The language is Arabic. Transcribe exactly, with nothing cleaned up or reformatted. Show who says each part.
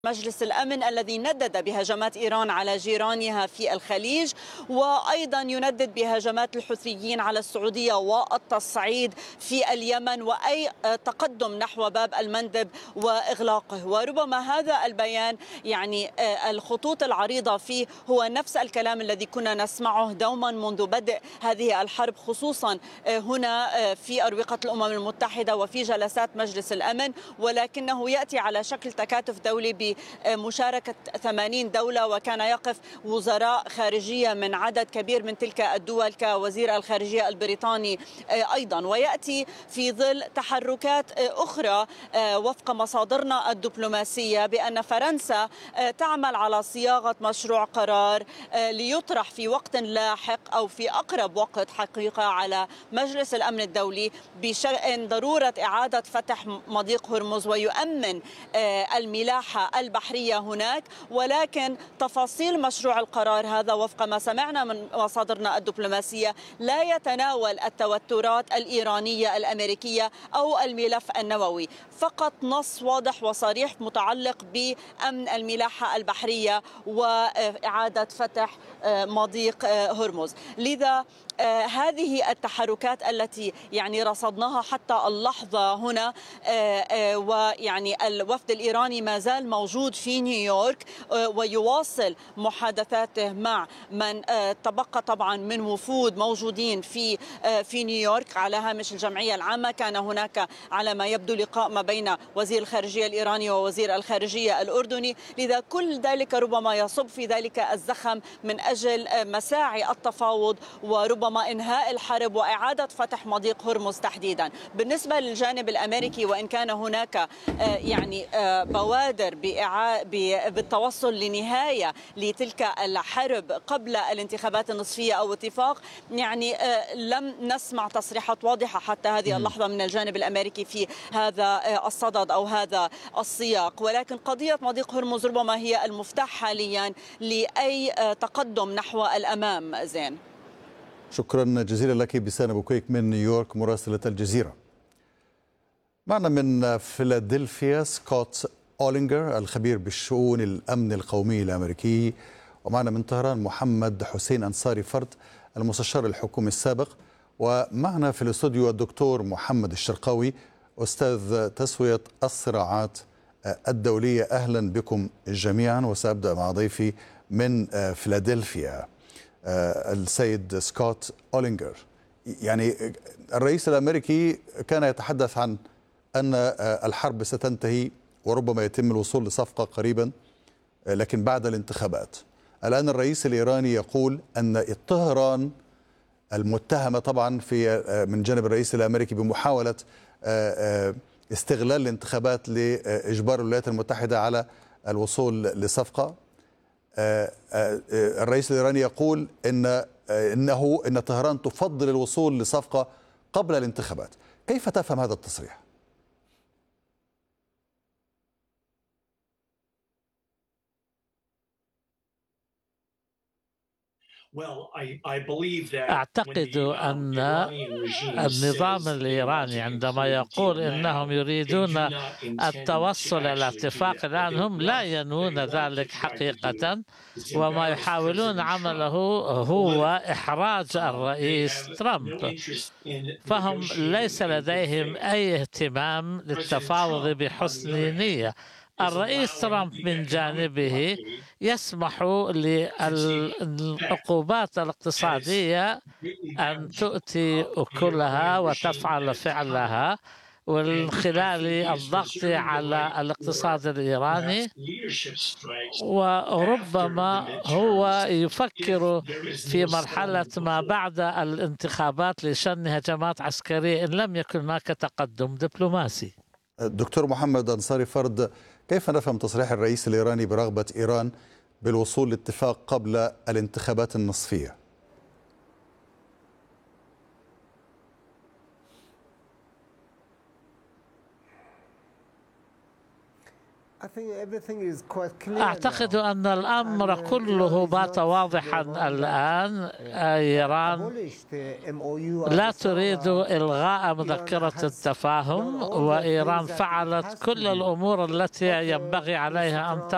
Speaker 1: مجلس الأمن الذي ندد بهجمات إيران على جيرانها في الخليج، وأيضا يندد بهجمات الحوثيين على السعودية والتصعيد في اليمن وأي تقدم نحو باب المندب وإغلاقه. وربما هذا البيان يعني الخطوط العريضة فيه هو نفس الكلام الذي كنا نسمعه دوما منذ بدء هذه الحرب، خصوصا هنا في أروقة الأمم المتحدة وفي جلسات مجلس الأمن، ولكنه يأتي على شكل تكاتف دولي بمشاركة ثمانين دولة، وكان يقف وزراء خارجية من عدد كبير من تلك الدول كوزير الخارجية البريطاني أيضا، ويأتي في ظل تحركات أخرى وفق مصادرنا الدبلوماسية بأن فرنسا تعمل على صياغة مشروع قرار ليطرح في وقت لاحق أو في أقرب وقت حقيقة على مجلس الأمن الدولي بشأن ضرورة إعادة فتح مضيق هرمز ويؤمن الملاحة البحرية هناك. ولكن تفاصيل مشروع القرار هذا وفق ما سمعنا من مصادرنا الدبلوماسية لا يتناول التوترات الإيرانية الأمريكية أو الملف النووي، فقط نص واضح وصريح متعلق بأمن الملاحة البحرية وإعادة فتح مضيق هرمز. لذا هذه التحركات التي يعني رصدناها حتى اللحظة هنا، ويعني الوفد الإيراني ما زال موجود في نيويورك ويواصل محادثاته مع من تبقى طبعا من وفود موجودين في في نيويورك على هامش الجمعية العامة. كان هناك على ما يبدو لقاء ما بين وزير الخارجية الإيراني ووزير الخارجية الأردني، لذا كل ذلك ربما يصب في ذلك الزخم من أجل مساعي التفاوض وربما إنهاء الحرب وإعادة فتح مضيق هرمز تحديدا. بالنسبة للجانب الأمريكي، وإن كان هناك يعني بوادر بالتوصل لنهاية لتلك الحرب قبل الانتخابات النصفية أو اتفاق، يعني لم نسمع تصريحات واضحة حتى هذه اللحظة من الجانب الأمريكي في هذا الصدد أو هذا السياق. ولكن قضية مضيق هرمز ربما هي المفتاح حاليا لأي تقدم نحو الأمام. زين،
Speaker 2: شكرا جزيلا لك بسان بوكيك من نيويورك مراسلة الجزيرة. معنا من فيلادلفيا سكوت أولينجر الخبير بالشؤون الأمن القومي الأمريكي، ومعنا من طهران محمد حسين أنصاري فرد المستشار الحكومي السابق، ومعنا في الاستوديو الدكتور محمد الشرقاوي أستاذ تسوية الصراعات الدولية. أهلا بكم جميعا، وسأبدأ مع ضيفي من فيلادلفيا السيد سكوت أولينجر. يعني الرئيس الأمريكي كان يتحدث عن أن الحرب ستنتهي وربما يتم الوصول لصفقة قريبا لكن بعد الانتخابات. الآن الرئيس الإيراني يقول أن طهران المتهمة طبعا في من جانب الرئيس الأمريكي بمحاولة استغلال الانتخابات لإجبار الولايات المتحدة على الوصول لصفقة. الرئيس الإيراني يقول إن إنه إن طهران تفضل الوصول لصفقة قبل الانتخابات. كيف تفهم هذا التصريح؟
Speaker 3: أعتقد أن النظام الإيراني عندما يقول إنهم يريدون التوصل إلى اتفاق الآن، هم لا ينوون ذلك حقيقة، وما يحاولون عمله هو إحراج الرئيس ترامب، فهم ليس لديهم أي اهتمام للتفاوض بحسن نية. الرئيس ترامب من جانبه يسمح للعقوبات الاقتصادية أن تؤتي أكلها وتفعل فعلها، ومن خلال الضغط على الاقتصاد الإيراني، وربما هو يفكر في مرحلة ما بعد الانتخابات لشن هجمات عسكرية إن لم يكن هناك تقدم دبلوماسي.
Speaker 2: دكتور محمد أنصاري فرد، كيف نفهم تصريح الرئيس الإيراني برغبة إيران بالوصول لاتفاق قبل الانتخابات النصفية؟
Speaker 3: أعتقد أن الأمر كله بات واضحا الآن. إيران لا تريد إلغاء مذكرة التفاهم، وإيران فعلت كل الأمور التي ينبغي عليها أن تفعل